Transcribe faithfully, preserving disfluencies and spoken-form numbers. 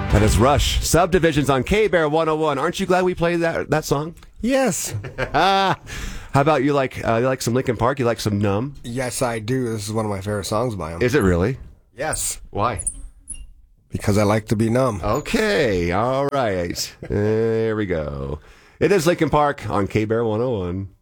That is Rush. Subdivisions on K-Bear one oh one. Aren't you glad we played that that song? Yes. How about you like uh, you like some Linkin Park? You like some Numb? Yes, I do. This is one of my favorite songs by him. Is it really? Yes. Why? Because I like to be numb. Okay. All right. There we go. It is Linkin Park on K-Bear one oh one.